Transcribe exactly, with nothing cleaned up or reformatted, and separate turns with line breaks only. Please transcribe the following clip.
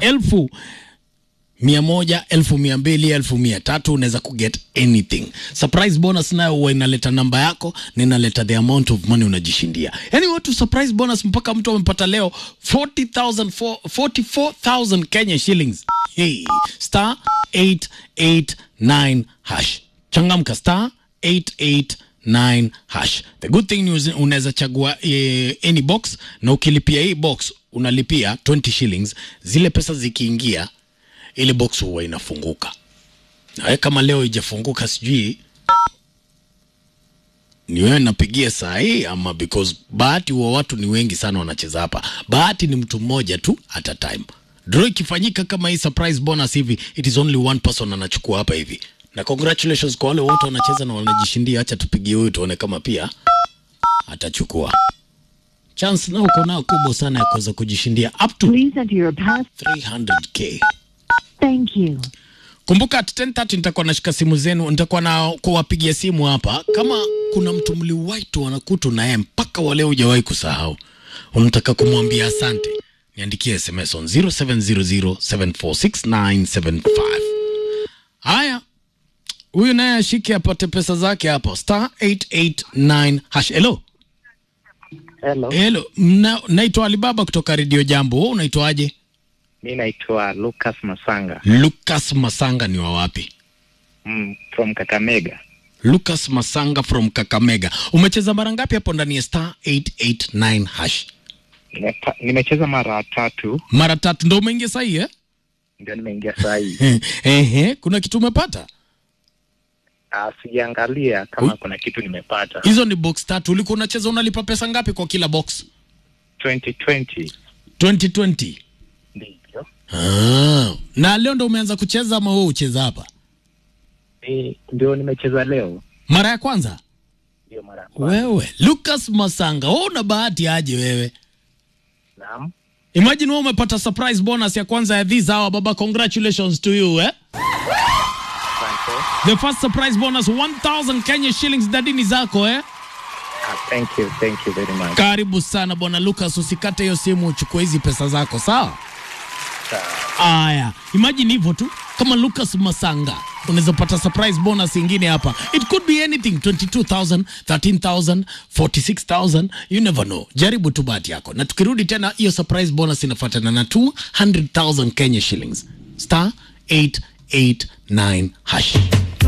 elfu mia moja, elfu mia mbili, elfu mia tatu, unaweza kuget anything. Surprise bonus nayo huwa inaleta namba yako na inaleta the amount of money unajishindia. Yani watu surprise bonus mpaka mtu amepata leo forty thousand, forty-four thousand Kenya shillings. Hey, star eight eight nine hash. Changamka star eight eight nine hash. The good thing is unaweza chagua eh, any box na ukilipia hii box unalipia twenty shillings. Zile pesa zikiingia ile box huwa inafunguka. Na kama leo haijafunguka sijui ni wewe napigia saa hii ama because bahati wa watu ni wengi sana wanacheza hapa. Bahati ni mtu mmoja tu at a time. Draw ikifanyika kama hii surprise bonus hivi, it is only one person anachukua hapa hivi. Na congratulations kwa wale wote wanacheza na wanajishindia. Acha tupigie huyu tuone kama pia atachukua. Chance na uko nao kubwa sana ya kuweza kujishindia up to three hundred K.
Thank you.
Kumbuka at ten thirty nitakuwa nashika simu zenu, nitakuwa na kuwapigia simu hapa. Kama kuna mtu mliwahi tu wanakutu na yeye mpaka wale hujawahi kusahau, unataka kumwambia asante, niandikie S M S on zero seven zero zero seven four six nine seven five. Haya, huyu naye ashike apate pesa zake hapo star eight eight nine hash. Hello.
Hello.
Hello. Na, naitwa Alibaba kutoka Radio Jambo. Wewe unaitwaje?
Mimi naitwa Lucas Masanga.
Lucas Masanga ni wa wapi?
Mm, from Kakamega.
Lucas Masanga from Kakamega. Umecheza mara ngapi hapo ndani ya star eight eight nine hash?
Nimepa, nimecheza mara tatu.
Mara tatu ndio umeingia sasa eh?
Ndio nimeingia sasa hii.
Ehe, kuna kitu umepata?
Ah, sijaangalia kama U? kuna kitu nimepata.
Hizo ni box tatu. Ulikuwa unacheza unalipa pesa ngapi kwa kila box?
twenty twenty.
twenty twenty.
Ndio.
Ah, na leo ndo umeanza kucheza ama wewe ucheza hapa?
Eh, ndio nimecheza leo.
Mara ya kwanza?
Ndio mara ya kwanza.
Wewe, Lucas Masanga, wewe una bahati aje wewe?
Naam.
Imagine wewe umepata surprise bonus ya kwanza ya this hour baba, congratulations to you eh? The first surprise bonus one thousand Kenya shillings dadini zako eh?
Ah, thank you, thank you very much.
Karibu sana bwana Lucas, usikate hiyo simu, uchukue hizi pesa zako, sawa?
Sawa.
Aya, imagine hivyo tu kama Lucas Masanga unaweza pata surprise bonus nyingine hapa. It could be anything, twenty-two thousand, thirteen thousand, forty-six thousand, you never know. Jaribu tu bahati yako. Na tukirudi tena hiyo surprise bonus inafuatana na two hundred thousand Kenya shillings. Star eight eight nine hash.